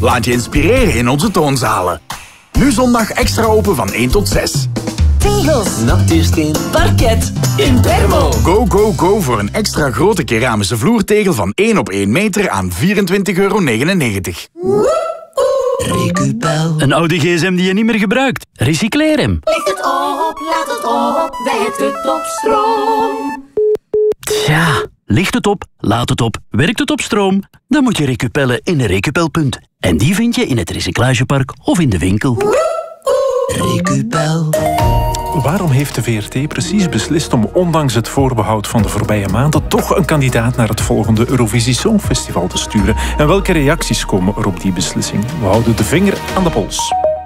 Laat je inspireren in onze toonzalen. Nu zondag extra open van 1 tot 6. Tegels, natuursteen, parket, in Thermo. Go, go, go voor een extra grote keramische vloertegel van 1 op 1 meter aan €24,99. Recupel. Een oude gsm die je niet meer gebruikt. Recycleer hem. Licht het op, laat het op, werkt het op stroom. Tja, ligt het op, laat het op, werkt het op stroom? Dan moet je recupellen in een recupelpunt. En die vind je in het recyclagepark of in de winkel. Recupel. Waarom heeft de VRT precies beslist om ondanks het voorbehoud van de voorbije maanden toch een kandidaat naar het volgende Eurovisie Songfestival te sturen? En welke reacties komen er op die beslissing? We houden de vinger aan de pols.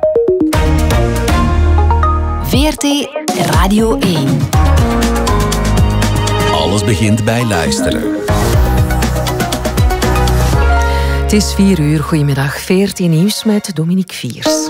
VRT Radio 1. Alles begint bij luisteren. Het is 4 uur. Goedemiddag. VRT Nieuws met Dominique Viers.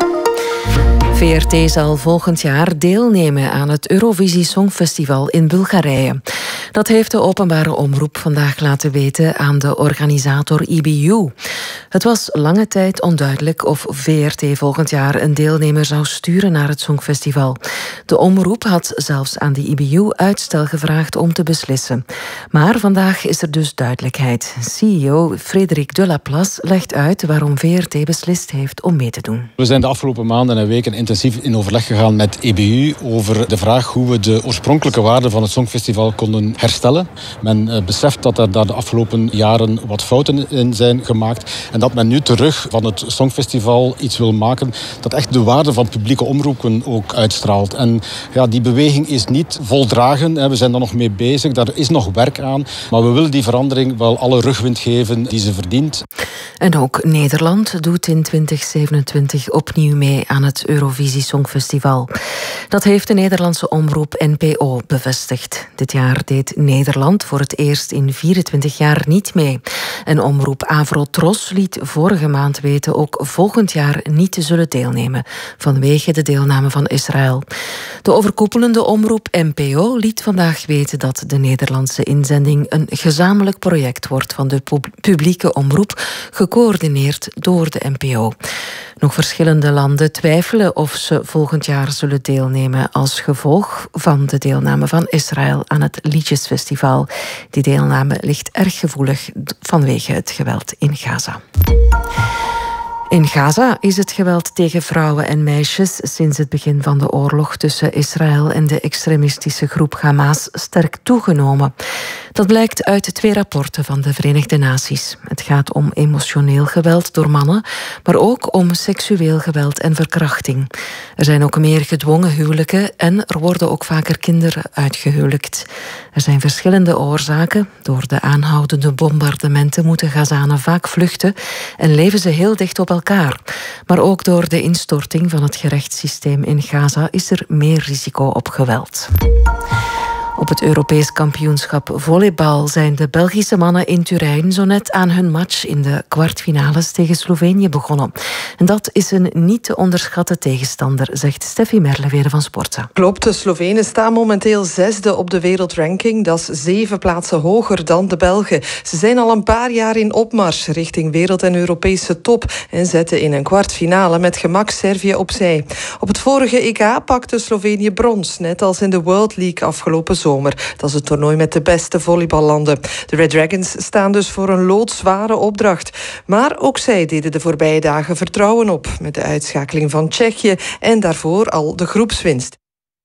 VRT zal volgend jaar deelnemen aan het Eurovisie Songfestival in Bulgarije. Dat heeft de openbare omroep vandaag laten weten aan de organisator IBU. Het was lange tijd onduidelijk of VRT volgend jaar een deelnemer zou sturen naar het Songfestival. De omroep had zelfs aan de IBU uitstel gevraagd om te beslissen. Maar vandaag is er dus duidelijkheid. CEO Frédéric Delaplace legt uit waarom VRT beslist heeft om mee te doen. We zijn de afgelopen maanden en weken intensief in overleg gegaan met EBU over de vraag hoe we de oorspronkelijke waarde van het Songfestival konden herstellen. Men beseft dat er daar de afgelopen jaren wat fouten in zijn gemaakt en dat men nu terug van het Songfestival iets wil maken dat echt de waarde van publieke omroepen ook uitstraalt. En ja, die beweging is niet voldragen. We zijn daar nog mee bezig. Daar is nog werk aan. Maar we willen die verandering wel alle rugwind geven die ze verdient. En ook Nederland doet in 2027 opnieuw mee aan het Eurovisie Songfestival. Dat heeft de Nederlandse omroep NPO bevestigd. Dit jaar deed Nederland voor het eerst in 24 jaar niet mee. En omroep Avrotros liet vorige maand weten ook volgend jaar niet te zullen deelnemen, vanwege de deelname van Israël. De overkoepelende omroep NPO liet vandaag weten dat de Nederlandse inzending een gezamenlijk project wordt van de publieke omroep, gecoördineerd door de NPO. Nog verschillende landen twijfelen of ze volgend jaar zullen deelnemen als gevolg van de deelname van Israël aan het Liedjesfestival. Die deelname ligt erg gevoelig vanwege het geweld in Gaza. In Gaza is het geweld tegen vrouwen en meisjes sinds het begin van de oorlog tussen Israël en de extremistische groep Hamas sterk toegenomen. Dat blijkt uit 2 rapporten van de Verenigde Naties. Het gaat om emotioneel geweld door mannen, maar ook om seksueel geweld en verkrachting. Er zijn ook meer gedwongen huwelijken en er worden ook vaker kinderen uitgehuwelijkt. Er zijn verschillende oorzaken. Door de aanhoudende bombardementen moeten Gazanen vaak vluchten en leven ze heel dicht op elkaar. Maar ook door de instorting van het gerechtssysteem in Gaza is er meer risico op geweld. Op het Europees kampioenschap volleybal zijn de Belgische mannen in Turijn zo net aan hun match in de kwartfinales tegen Slovenië begonnen. En dat is een niet te onderschatten tegenstander, zegt Steffi Merleweer van Sportza. Klopt, de Slovenen staan momenteel 6e op de wereldranking. Dat is 7 plaatsen hoger dan de Belgen. Ze zijn al een paar jaar in opmars richting wereld- en Europese top en zetten in een kwartfinale met gemak Servië opzij. Op het vorige EK pakte Slovenië brons, net als in de World League afgelopen zomer. Dat is het toernooi met de beste volleyballanden. De Red Dragons staan dus voor een loodzware opdracht. Maar ook zij deden de voorbije dagen vertrouwen op met de uitschakeling van Tsjechië en daarvoor al de groepswinst.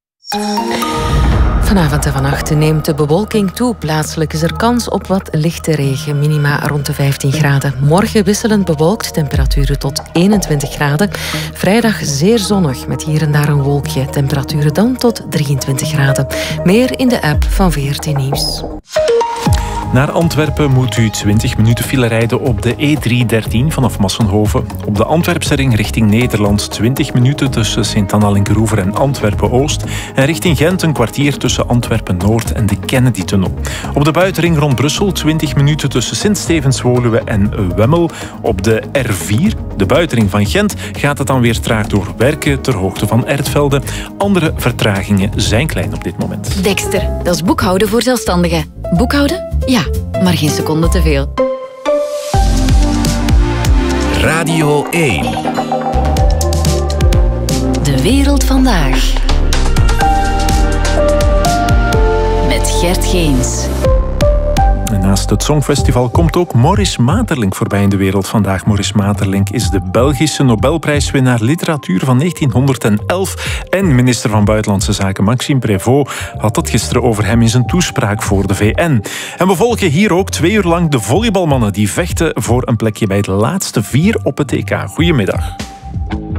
Vanavond en vannacht neemt de bewolking toe. Plaatselijk is er kans op wat lichte regen, minima rond de 15 graden. Morgen wisselend bewolkt, temperaturen tot 21 graden. Vrijdag zeer zonnig, met hier en daar een wolkje. Temperaturen dan tot 23 graden. Meer in de app van VRT Nieuws. Naar Antwerpen moet u 20 minuten file rijden op de E313 vanaf Massenhoven. Op de Antwerpse ring richting Nederland 20 minuten tussen Sint-Anna-Linkeroever en Antwerpen-Oost. En richting Gent een kwartier tussen Antwerpen-Noord en de Kennedy-tunnel. Op de buitenring rond Brussel 20 minuten tussen Sint-Stevens-Woluwe en Wemmel. Op de R4, de buitenring van Gent, gaat het dan weer traag door Werken ter hoogte van Ertvelde. Andere vertragingen zijn klein op dit moment. Dexter, dat is boekhouden voor zelfstandigen. Boekhouden? Ja, maar geen seconde te veel. Radio 1. De wereld vandaag. Met Gert Geens. En naast het Songfestival komt ook Maurice Maeterlinck voorbij in de wereld vandaag. Maurice Maeterlinck is de Belgische Nobelprijswinnaar literatuur van 1911. En minister van Buitenlandse Zaken Maxime Prévost had het gisteren over hem in zijn toespraak voor de VN. En we volgen hier ook 2 uur lang de volleybalmannen die vechten voor een plekje bij het laatste 4 op het EK. Goedemiddag.